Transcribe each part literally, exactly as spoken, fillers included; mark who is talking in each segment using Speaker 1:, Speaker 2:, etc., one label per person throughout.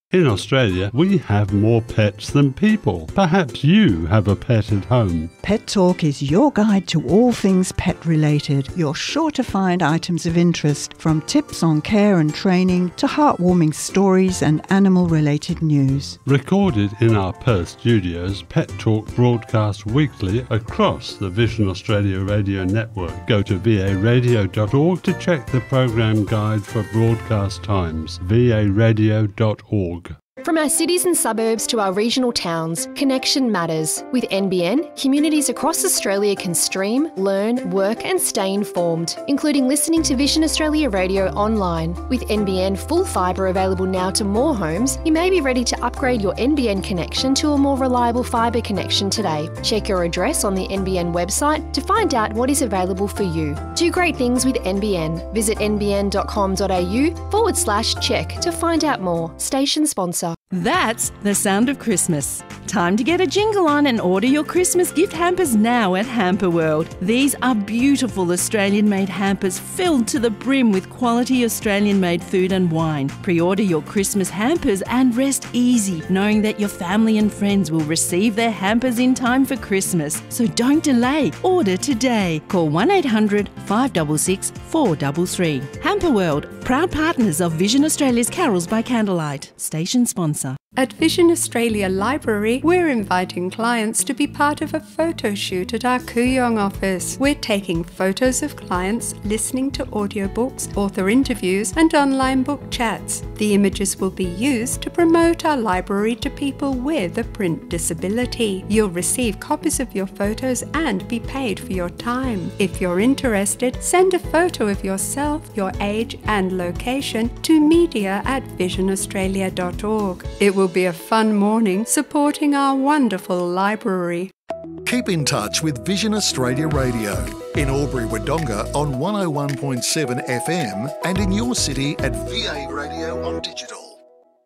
Speaker 1: In Australia, we have more pets than people. Perhaps you have a pet at home.
Speaker 2: Pet Talk is your guide to all things pet related. You're sure to find items of interest, from tips on care and training to heartwarming stories and animal related news.
Speaker 1: Recorded in our Perth studios, Pet Talk broadcasts weekly across the Vision Australia radio network. Go to v a radio dot org to check the program guide for broadcast times. v a radio dot org.
Speaker 3: From our cities and suburbs to our regional towns, connection matters. With N B N, communities across Australia can stream, learn, work and stay informed, including listening to Vision Australia Radio online. With N B N full fibre available now to more homes, you may be ready to upgrade your N B N connection to a more reliable fibre connection today. Check your address on the N B N website to find out what is available for you. Do great things with N B N. Visit n b n dot com dot a u forward slash check to find out more. Station sponsor.
Speaker 4: That's the sound of Christmas. Time to get a jingle on and order your Christmas gift hampers now at Hamper World. These are beautiful Australian-made hampers filled to the brim with quality Australian-made food and wine. Pre-order your Christmas hampers and rest easy, knowing that your family and friends will receive their hampers in time for Christmas. So don't delay. Order today. Call one eight hundred, five six six, four three three. Hamper World, proud partners of Vision Australia's Carols by Candlelight. Station sponsor.
Speaker 5: At Vision Australia Library, we're inviting clients to be part of a photo shoot at our Kooyong office. We're taking photos of clients, listening to audiobooks, author interviews and online book chats. The images will be used to promote our library to people with a print disability. You'll receive copies of your photos and be paid for your time. If you're interested, send a photo of yourself, your age and location to media at vision australia dot org. It will be a fun morning supporting our wonderful library.
Speaker 6: Keep in touch with Vision Australia Radio in Albury-Wodonga on one oh one point seven F M and in your city at V A Radio on digital.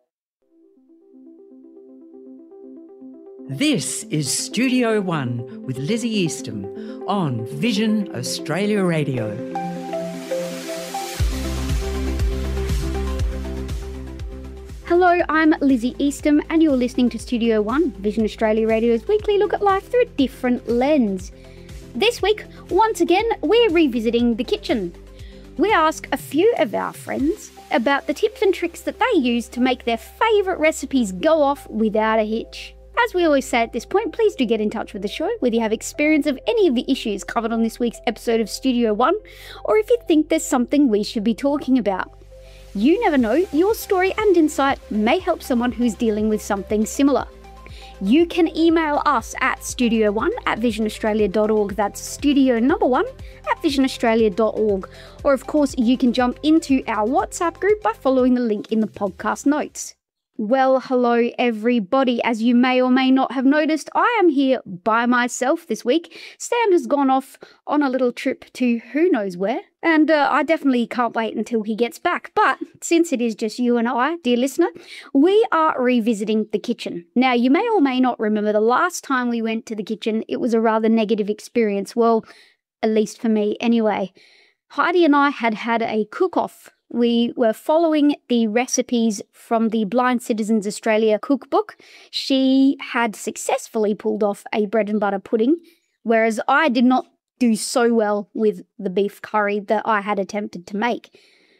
Speaker 7: This is Studio One with Lizzie Eastham on Vision Australia Radio.
Speaker 8: Hello, I'm Lizzie Eastham and you're listening to Studio One, Vision Australia Radio's weekly look at life through a different lens. This week, once again, we're revisiting the kitchen. We ask a few of our friends about the tips and tricks that they use to make their favourite recipes go off without a hitch. As we always say at this point, please do get in touch with the show whether you have experience of any of the issues covered on this week's episode of Studio One, or if you think there's something we should be talking about. You never know, your story and insight may help someone who's dealing with something similar. You can email us at studio one at vision australia dot org. That's studio number one at vision australia dot org. Or of course, you can jump into our WhatsApp group by following the link in the podcast notes. Well, hello everybody. As you may or may not have noticed, I am here by myself this week. Sam has gone off on a little trip to who knows where, and uh, I definitely can't wait until he gets back. But since it is just you and I, dear listener, we are revisiting the kitchen. Now, you may or may not remember the last time we went to the kitchen, it was a rather negative experience. Well, at least for me anyway. Heidi and I had had a cook-off. We were following the recipes from the Blind Citizens Australia cookbook. She had successfully pulled off a bread and butter pudding, whereas I did not do so well with the beef curry that I had attempted to make.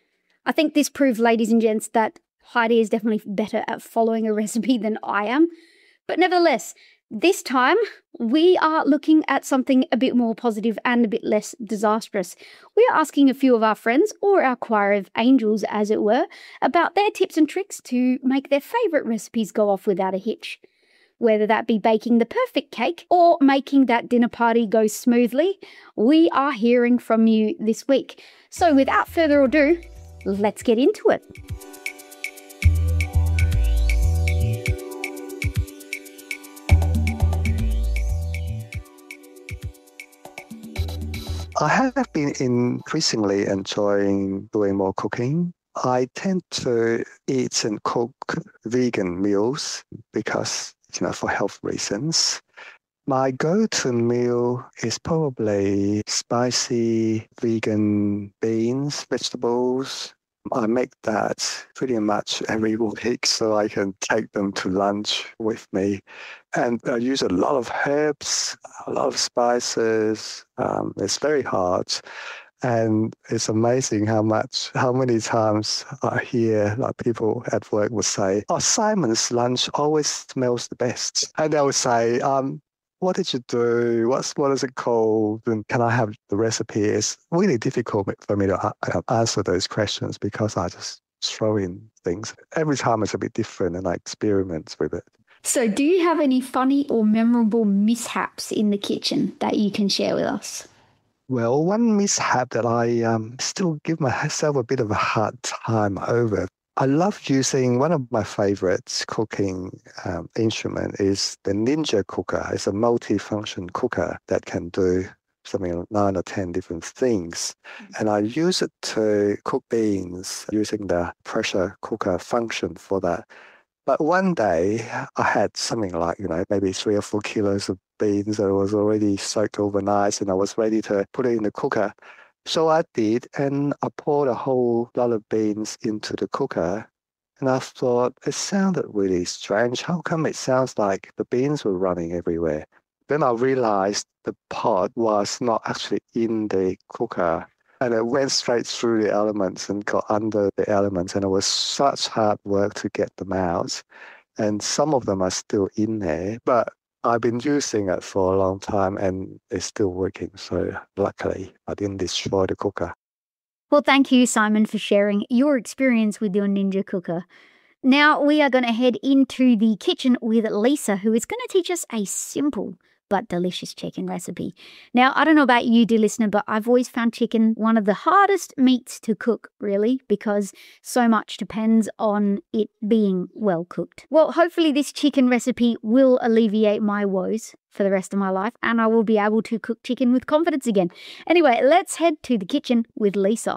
Speaker 8: I think this proved, ladies and gents, that Heidi is definitely better at following a recipe than I am. But nevertheless, this time we are looking at something a bit more positive and a bit less disastrous. We are asking a few of our friends, or our choir of angels as it were, about their tips and tricks to make their favourite recipes go off without a hitch. Whether that be baking the perfect cake or making that dinner party go smoothly, we are hearing from you this week. So without further ado, let's get into it.
Speaker 9: I have been increasingly enjoying doing more cooking. I tend to eat and cook vegan meals because, you know, for health reasons. My go-to meal is probably spicy vegan beans, vegetables, I make that pretty much every week so I can take them to lunch with me. And I use a lot of herbs, a lot of spices. Um, it's very hard. And it's amazing how much, how many times I hear like people at work will say, oh, Simon's lunch always smells the best. And they will say, um, what did you do? What's, what is it called? And can I have the recipe? It's really difficult for me to uh, answer those questions because I just throw in things. Every time it's a bit different and I experiment with it.
Speaker 8: So do you have any funny or memorable mishaps in the kitchen that you can share with us?
Speaker 9: Well, one mishap that I um, still give myself a bit of a hard time over. I love using, one of my favorites cooking um, instrument is the Ninja cooker. It's a multi-function cooker that can do something like nine or ten different things. And I use it to cook beans using the pressure cooker function for that. But one day I had something like, you know, maybe three or four kilos of beans that was already soaked overnight and I was ready to put it in the cooker. So I did, and I poured a whole lot of beans into the cooker. And I thought, it sounded really strange. How come it sounds like the beans were running everywhere? Then I realized the pot was not actually in the cooker. And it went straight through the elements and got under the elements. And it was such hard work to get them out. And some of them are still in there. But I've been using it for a long time and it's still working. So luckily, I didn't destroy the cooker.
Speaker 8: Well, thank you, Simon, for sharing your experience with your Ninja cooker. Now we are going to head into the kitchen with Lisa, who is going to teach us a simple but delicious chicken recipe. Now, I don't know about you, dear listener, but I've always found chicken one of the hardest meats to cook, really, because so much depends on it being well cooked. Well, hopefully this chicken recipe will alleviate my woes for the rest of my life, and I will be able to cook chicken with confidence again. Anyway, let's head to the kitchen with Lisa.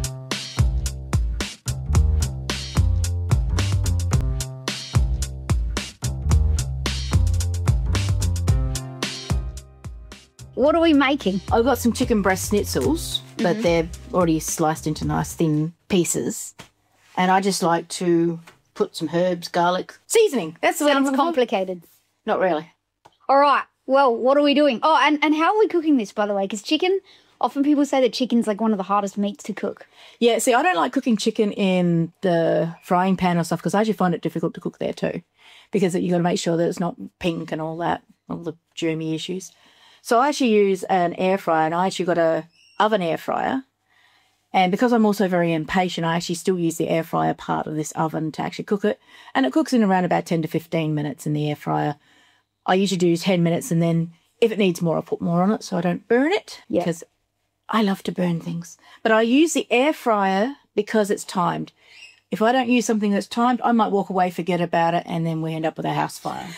Speaker 8: What are we making?
Speaker 10: I've got some chicken breast schnitzels, but mm-hmm. they're already sliced into nice thin pieces. And I just like to put some herbs, garlic, seasoning. That's the
Speaker 8: Sounds complicated.
Speaker 10: Not really.
Speaker 8: All right. Well, what are we doing? Oh, and, and how are we cooking this, by the way? Because chicken, often people say that chicken's like one of the hardest meats to cook.
Speaker 10: Yeah, see, I don't like cooking chicken in the frying pan or stuff because I actually find it difficult to cook there too because you got to make sure that it's not pink and all that, all the germy issues. So I actually use an air fryer, and I actually got a oven air fryer. And because I'm also very impatient, I actually still use the air fryer part of this oven to actually cook it. And it cooks in around about ten to fifteen minutes in the air fryer. I usually do ten minutes, and then if it needs more, I put more on it so I don't burn it.
Speaker 8: Yeah.
Speaker 10: Because I love to burn things. But I use the air fryer because it's timed. If I don't use something that's timed, I might walk away, forget about it, and then we end up with a house fire.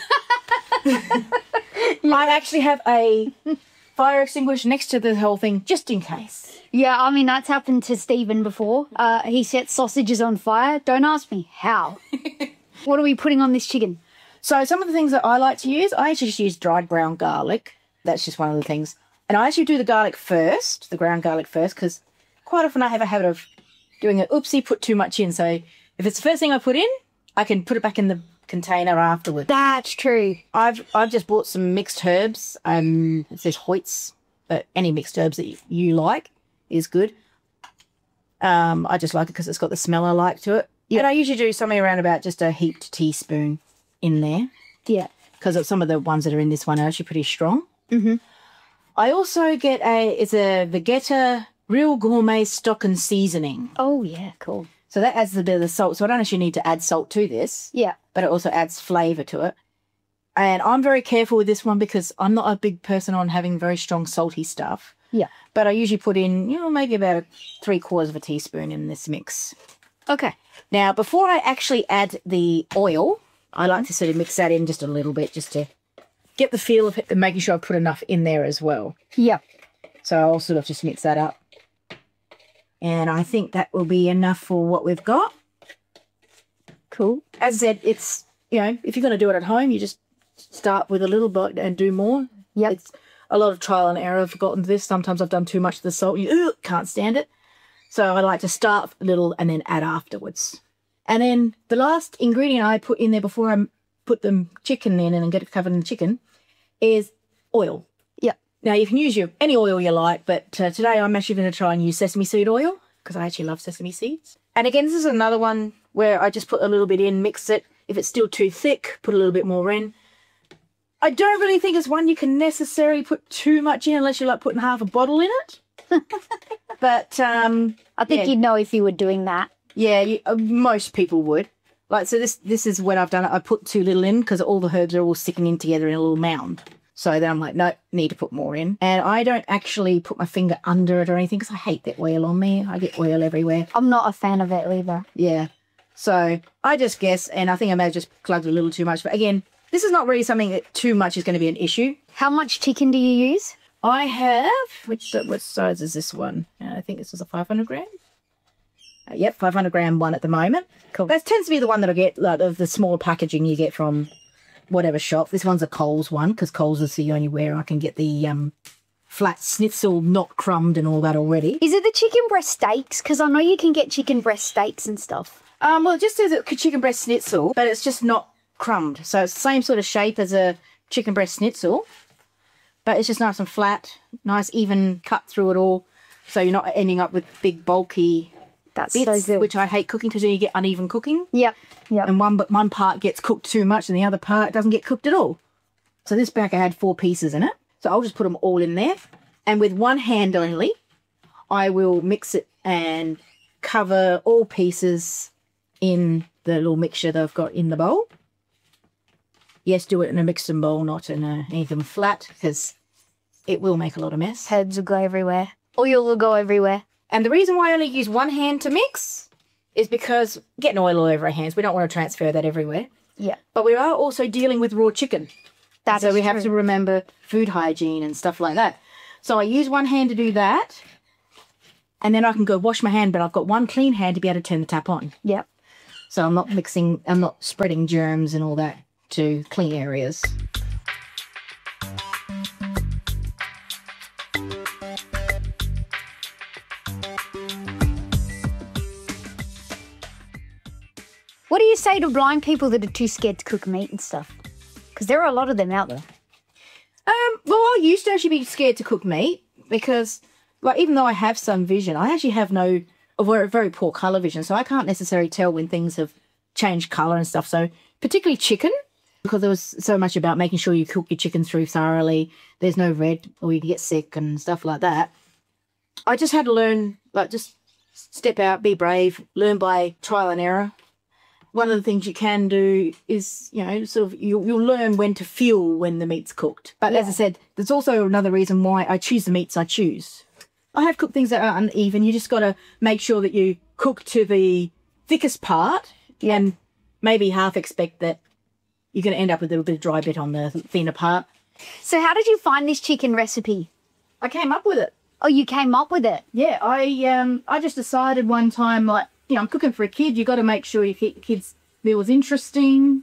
Speaker 10: I actually have a fire extinguisher next to the whole thing just in case.
Speaker 8: Yeah, I mean, that's happened to Stephen before. Uh, he set sausages on fire. Don't ask me how. What are we putting on this chicken?
Speaker 10: So some of the things that I like to use, I actually just use dried ground garlic. That's just one of the things. And I actually do the garlic first, the ground garlic first, because quite often I have a habit of doing an oopsie, put too much in. So if it's the first thing I put in, I can put it back in the container afterwards.
Speaker 8: That's true.
Speaker 10: I've I've just bought some mixed herbs. Um, it says Hoyt's, but any mixed herbs that you, you like is good. Um, I just like it because it's got the smell I like to it. Yeah. And I usually do something around about just a heaped teaspoon in there.
Speaker 8: Yeah.
Speaker 10: Because some of the ones that are in this one are actually pretty strong.
Speaker 8: Mm-hmm.
Speaker 10: I also get a, it's a Vegeta Real Gourmet Stock and Seasoning.
Speaker 8: Oh, yeah, cool.
Speaker 10: So that adds a bit of the salt. So I don't actually need to add salt to this.
Speaker 8: Yeah.
Speaker 10: But it also adds flavour to it. And I'm very careful with this one because I'm not a big person on having very strong salty stuff.
Speaker 8: Yeah.
Speaker 10: But I usually put in, you know, maybe about a three quarters of a teaspoon in this mix.
Speaker 8: Okay.
Speaker 10: Now, before I actually add the oil, I like to sort of mix that in just a little bit just to get the feel of it and making sure I put enough in there as well.
Speaker 8: Yeah.
Speaker 10: So I'll sort of just mix that up. And I think that will be enough for what we've got.
Speaker 8: Cool.
Speaker 10: As I said, it's, you know, if you're going to do it at home, you just start with a little bit and do more.
Speaker 8: Yep.
Speaker 10: It's a lot of trial and error. I've gotten this. Sometimes I've done too much of the salt. You ugh, can't stand it. So I like to start little and then add afterwards. And then the last ingredient I put in there before I put the chicken in and get it covered in chicken is oil.
Speaker 8: Yep.
Speaker 10: Now, you can use your any oil you like, but uh, today I'm actually going to try and use sesame seed oil because I actually love sesame seeds. And again, this is another one where I just put a little bit in, mix it. If it's still too thick, put a little bit more in. I don't really think it's one you can necessarily put too much in unless you're like putting half a bottle in it. But um,
Speaker 8: I think
Speaker 10: yeah.
Speaker 8: you'd know if you were doing that.
Speaker 10: Yeah, you, uh, most people would. Like, so this this is when I've done it. I put too little in because all the herbs are all sticking in together in a little mound. So then I'm like, no, need to put more in. And I don't actually put my finger under it or anything because I hate that oil on me. I get oil everywhere.
Speaker 8: I'm not a fan of it either.
Speaker 10: Yeah. So I just guess, and I think I may have just plugged a little too much. But again, this is not really something that too much is going to be an issue.
Speaker 8: How much chicken do you use?
Speaker 10: I have, which what size is this one? Uh, I think this is a five hundred gram. Uh, yep, five hundred gram one at the moment.
Speaker 8: Cool.
Speaker 10: That tends to be the one that I get, like, of the small packaging you get from whatever shop. This one's a Coles one because Coles is the only where I can get the um, flat schnitzel, not crumbed and all that already.
Speaker 8: Is it the chicken breast steaks? Because I know you can get chicken breast steaks and stuff.
Speaker 10: Um, well, it just says it chicken breast schnitzel, but it's just not crumbed. So it's the same sort of shape as a chicken breast schnitzel, but it's just nice and flat, nice even cut through it all. So you're not ending up with big bulky
Speaker 8: That's
Speaker 10: bits,
Speaker 8: so good.
Speaker 10: which I hate cooking because then you get uneven cooking.
Speaker 8: Yep, yep.
Speaker 10: And one but one part gets cooked too much and the other part doesn't get cooked at all. So this bag I had four pieces in it. So I'll just put them all in there. And with one hand only, I will mix it and cover all pieces in the little mixture that I've got in the bowl. Yes, do it in a mixing bowl, not in a, anything flat, because it will make a lot of mess.
Speaker 8: Herbs will go everywhere. Oil will go everywhere.
Speaker 10: And the reason why I only use one hand to mix is because getting oil all over our hands, we don't want to transfer that everywhere.
Speaker 8: Yeah.
Speaker 10: But we are also dealing with raw chicken.
Speaker 8: That
Speaker 10: so
Speaker 8: is
Speaker 10: we have
Speaker 8: true.
Speaker 10: to remember food hygiene and stuff like that. So I use one hand to do that, and then I can go wash my hand, but I've got one clean hand to be able to turn the tap on.
Speaker 8: Yep.
Speaker 10: So I'm not mixing, I'm not spreading germs and all that to clean areas.
Speaker 8: What do you say to blind people that are too scared to cook meat and stuff? Because there are a lot of them out there.
Speaker 10: Um, well, I used to actually be scared to cook meat because, like, even though I have some vision, I actually have no, a very, very poor colour vision, so I can't necessarily tell when things have changed colour and stuff. So particularly chicken, because there was so much about making sure you cook your chicken through thoroughly. There's no red or you can get sick and stuff like that. I just had to learn, like, just step out, be brave, learn by trial and error. One of the things you can do is, you know, sort of you, you'll learn when to feel when the meat's cooked. But
Speaker 8: Yeah.
Speaker 10: as I said, there's also another reason why I choose the meats I choose. I have cooked things that are uneven. You just got to make sure that you cook to the thickest part and maybe half expect that you're going to end up with a little bit of dry bit on the thinner part.
Speaker 8: So how did you find this chicken recipe?
Speaker 10: I came up with it.
Speaker 8: Oh, you came up with it?
Speaker 10: Yeah, I um I just decided one time, like, you know, I'm cooking for a kid. You got to make sure your ki- kids' meal is interesting.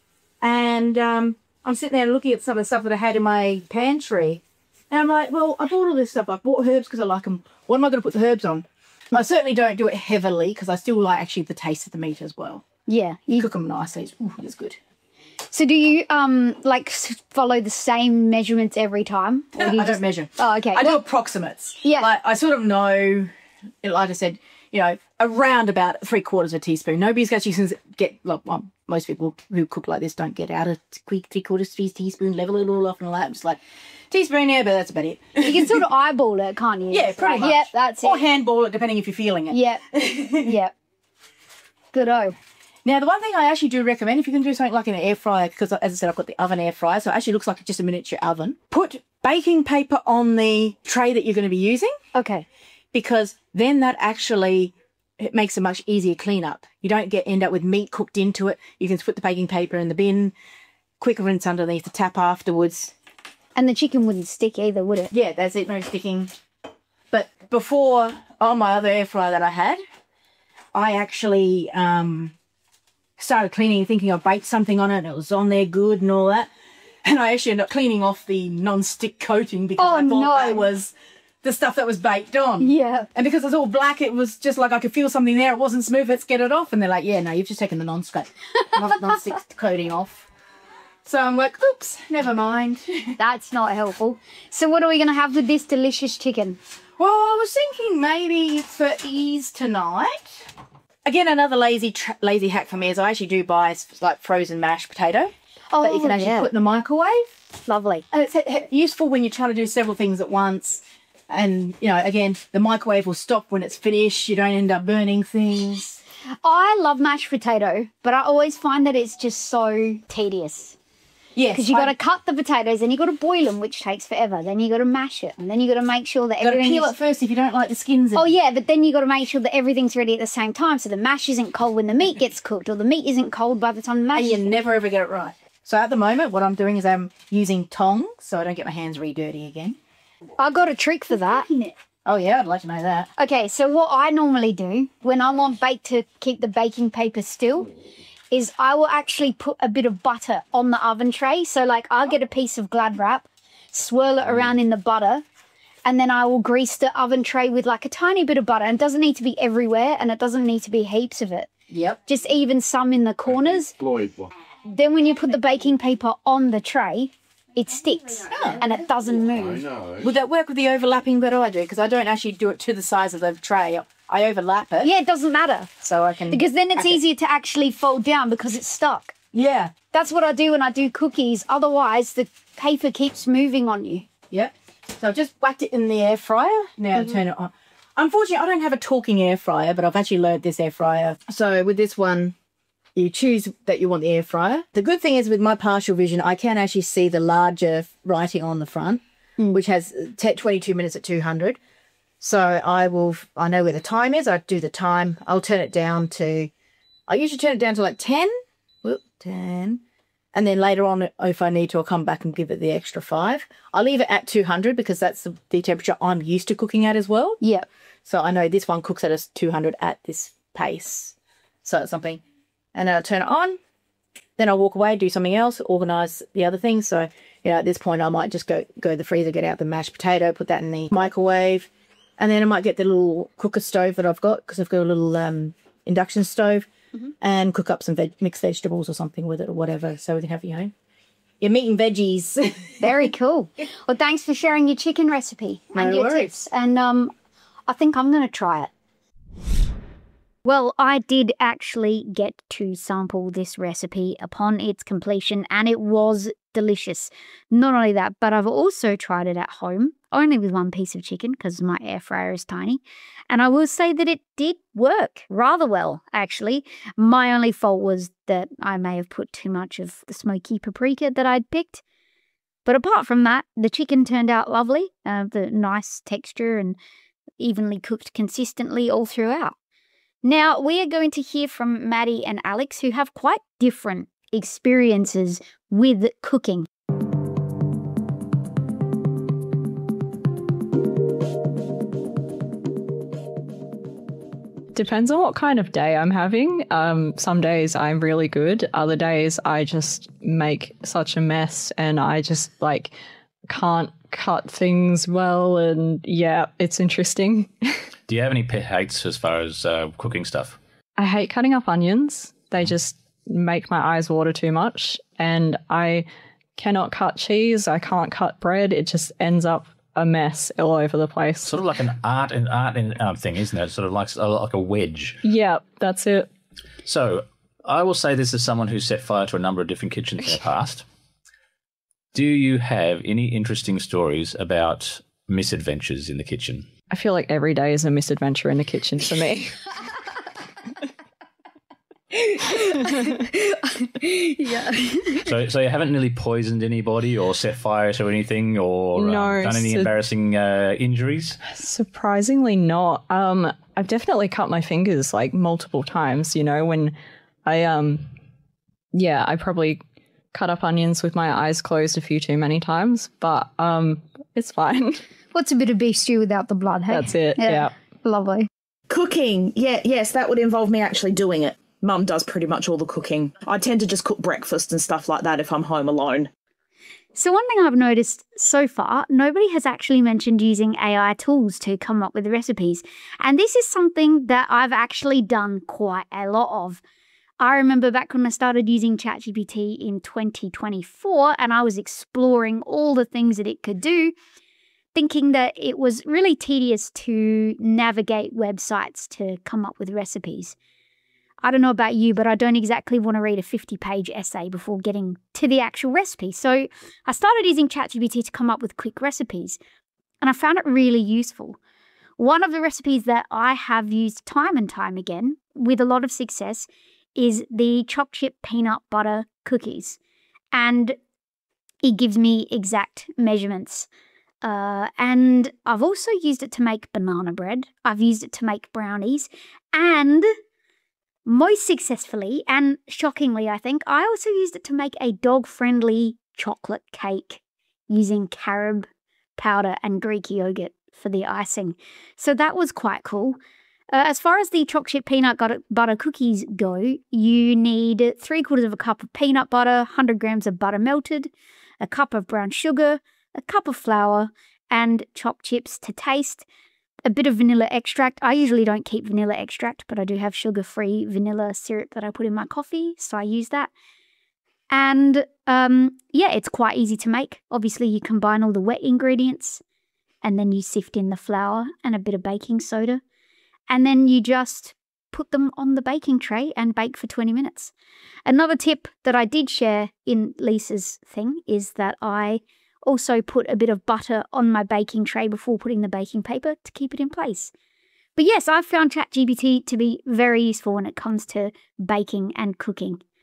Speaker 10: And um, I'm sitting there looking at some of the stuff that I had in my pantry. And I'm like, well, I bought all this stuff. I bought herbs because I like them. What am I going to put the herbs on? I certainly don't do it heavily because I still like actually the taste of the meat as well.
Speaker 8: Yeah.
Speaker 10: You cook them nicely. It's, ooh, it's good.
Speaker 8: So do you um like s- follow the same measurements every time? Or do you
Speaker 10: I
Speaker 8: just-
Speaker 10: don't measure.
Speaker 8: Oh, okay.
Speaker 10: I
Speaker 8: Well,
Speaker 10: do approximates.
Speaker 8: Yeah.
Speaker 10: Like, I sort of know, like I said, you know, around about three quarters of a teaspoon. Nobody's actually get, like, well, most people who cook like this don't get out a quick three quarters of a teaspoon, level it all off and all that. I'm just like, teaspoon, yeah, but that's about it.
Speaker 8: You can sort of eyeball it, can't you?
Speaker 10: Yeah, pretty
Speaker 8: Like,
Speaker 10: much.
Speaker 8: Yep, that's it.
Speaker 10: Or handball it, depending if you're feeling it.
Speaker 8: Yep. Yep. Good-o.
Speaker 10: Now, the one thing I actually do recommend, if you can do something like an air fryer, because as I said, I've got the oven air fryer, so it actually looks like just a miniature oven. Put baking paper on the tray that you're going to be using.
Speaker 8: Okay.
Speaker 10: Because then that actually, it makes a much easier cleanup. You don't get end up with meat cooked into it. You can put the baking paper in the bin, quick rinse underneath the tap afterwards.
Speaker 8: And the chicken wouldn't stick either, would it?
Speaker 10: Yeah, that's it, no sticking. But before, on my other air fryer that I had, I actually um, started cleaning, thinking I baked something on it and it was on there good and all that. And I actually ended up cleaning off the non-stick coating because
Speaker 8: Oh,
Speaker 10: I thought
Speaker 8: no.
Speaker 10: that was the stuff that was baked on.
Speaker 8: Yeah.
Speaker 10: And because it's all black, it was just like I could feel something there. It wasn't smooth. Let's get it off. And they're like, yeah, no, you've just taken the non-stick non-stick coating off. So I'm like, oops, never mind.
Speaker 8: That's not helpful. So what are we going to have with this delicious chicken?
Speaker 10: Well, I was thinking maybe for ease tonight. Again, another lazy tra- lazy hack for me is I actually do buy like frozen mashed potato
Speaker 8: Oh,
Speaker 10: that you can actually
Speaker 8: yeah.
Speaker 10: put in the microwave.
Speaker 8: Lovely.
Speaker 10: And it's uh, useful when you're trying to do several things at once. And, you know, again, the microwave will stop when it's finished. You don't end up burning things.
Speaker 8: I love mashed potato, but I always find that it's just so tedious.
Speaker 10: Yes.
Speaker 8: Because you got to
Speaker 10: I-
Speaker 8: cut the potatoes, and you got to boil them, which takes forever. Then you got to mash it, and then you got to make sure that
Speaker 10: You've got to
Speaker 8: everything
Speaker 10: peel
Speaker 8: is...
Speaker 10: it first if you don't like the skins in
Speaker 8: Oh
Speaker 10: it.
Speaker 8: yeah, but then you got to make sure that everything's ready at the same time, so the mash isn't cold when the meat gets cooked, or the meat isn't cold by the time the mash.
Speaker 10: And you
Speaker 8: is
Speaker 10: never ever get it right. So at the moment, what I'm doing is I'm using tongs so I don't get my hands really dirty again.
Speaker 8: I got a trick for that.
Speaker 10: Oh yeah, I'd like to know that.
Speaker 8: Okay, so what I normally do when I want bake to keep the baking paper still is I will actually put a bit of butter on the oven tray. So like I'll get a piece of Glad wrap, swirl it around in the butter, and then I will grease the oven tray with like a tiny bit of butter. And it doesn't need to be everywhere, and it doesn't need to be heaps of it.
Speaker 10: Yep.
Speaker 8: Just even some in the corners. Then when you put the baking paper on the tray, it sticks and it doesn't move.
Speaker 10: Would that work with the overlapping that I do? Because I don't actually do it to the size of the tray. I overlap it.
Speaker 8: Yeah, it doesn't matter.
Speaker 10: So I can...
Speaker 8: Because then it's
Speaker 10: pack it.
Speaker 8: easier to actually fold down because it's stuck.
Speaker 10: Yeah.
Speaker 8: That's what I do when I do cookies. Otherwise, the paper keeps moving on you.
Speaker 10: Yep. So I've just whacked it in the air fryer. Now
Speaker 8: Mm-hmm.
Speaker 10: turn it on. Unfortunately, I don't have a talking air fryer, but I've actually learned this air fryer. So with this one, you choose that you want the air fryer. The good thing is with my partial vision, I can actually see the larger writing on the front,
Speaker 8: Mm.
Speaker 10: which has t- twenty-two minutes at two hundred. So I will, I know where the time is. I do the time. I'll turn it down to, I usually turn it down to like ten. Whoop, ten. And then later on, if I need to, I'll come back and give it the extra five. I leave it at two hundred because that's the, the temperature I'm used to cooking at as well.
Speaker 8: Yeah.
Speaker 10: So I know this one cooks at a two hundred at this pace. So it's something. And then I'll turn it on. Then I'll walk away, do something else, organise the other things. So, you know, at this point, I might just go go to the freezer, get out the mashed potato, put that in the microwave. And then I might get the little cooker stove that I've got because I've got a little um, induction stove
Speaker 8: Mm-hmm.
Speaker 10: and cook up some veg- mixed vegetables or something with it or whatever. So we can have, you know, your meat and veggies.
Speaker 8: Very cool. Well, thanks for sharing your chicken recipe and
Speaker 10: No
Speaker 8: your
Speaker 10: worries.
Speaker 8: tips. And um, I think I'm going to try it. Well, I did actually get to sample this recipe upon its completion, and it was delicious. Not only that, but I've also tried it at home, only with one piece of chicken because my air fryer is tiny. And I will say that it did work rather well, actually. My only fault was that I may have put too much of the smoky paprika that I'd picked. But apart from that, the chicken turned out lovely, uh, the nice texture and evenly cooked consistently all throughout. Now, we are going to hear from Maddie and Alex, who have quite different experiences with cooking.
Speaker 11: Depends on what kind of day I'm having. Um, some days I'm really good. Other days I just make such a mess and I just like can't cut things well. And yeah, it's interesting.
Speaker 12: Do you have any pet hates as far as uh, cooking stuff?
Speaker 11: I hate cutting up onions. They just make my eyes water too much. And I cannot cut cheese. I can't cut bread. It just ends up a mess all over the place.
Speaker 12: Sort of like an art and art and um, thing, isn't it? Sort of like like a wedge.
Speaker 11: Yeah, that's it.
Speaker 12: So I will say this as someone who set fire to a number of different kitchens in the past. Do you have any interesting stories about misadventures in the kitchen?
Speaker 11: I feel like every day is a misadventure in the kitchen for me.
Speaker 8: Yeah.
Speaker 12: So, so you haven't nearly poisoned anybody or set fire to anything or
Speaker 11: No,
Speaker 12: um, done any
Speaker 11: so-
Speaker 12: embarrassing uh, injuries?
Speaker 11: Surprisingly not. Um, I've definitely cut my fingers like multiple times, you know, when I, um, yeah, I probably cut up onions with my eyes closed a few too many times, but um, it's fine.
Speaker 8: What's a bit of beef stew without the blood, hey?
Speaker 11: That's it, yeah.
Speaker 8: Lovely.
Speaker 13: Cooking, yeah, yes, that would involve me actually doing it. Mum does pretty much all the cooking. I tend to just cook breakfast and stuff like that if I'm home alone.
Speaker 8: So one thing I've noticed so far, nobody has actually mentioned using A I tools to come up with recipes. And this is something that I've actually done quite a lot of. I remember back when I started using ChatGPT in twenty twenty-four and I was exploring all the things that it could do, thinking that it was really tedious to navigate websites to come up with recipes. I don't know about you, but I don't exactly want to read a fifty-page essay before getting to the actual recipe. So I started using ChatGPT to come up with quick recipes, and I found it really useful. One of the recipes that I have used time and time again with a lot of success is the choc chip peanut butter cookies, and it gives me exact measurements. Uh, and I've also used it to make banana bread. I've used it to make brownies, and most successfully and shockingly, I think, I also used it to make a dog-friendly chocolate cake using carob powder and Greek yogurt for the icing. So that was quite cool. Uh, as far as the choc chip peanut butter cookies go, you need three quarters of a cup of peanut butter, one hundred grams of butter melted, a cup of brown sugar, a cup of flour, and choc chips to taste. A bit of vanilla extract. I usually don't keep vanilla extract, but I do have sugar-free vanilla syrup that I put in my coffee, so I use that. And um, yeah, it's quite easy to make. Obviously, you combine all the wet ingredients, and then you sift in the flour and a bit of baking soda, and then you just put them on the baking tray and bake for twenty minutes. Another tip that I did share in Lisa's thing is that I also put a bit of butter on my baking tray before putting the baking paper to keep it in place. But yes, I've found ChatGPT to be very useful when it comes to baking and cooking.